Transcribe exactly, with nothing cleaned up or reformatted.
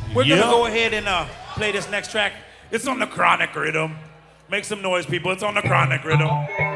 We're Yep. gonna go ahead and uh, play this next track. It's on the Chronic Rhythm. Make some noise, people. It's on the Chronic Rhythm.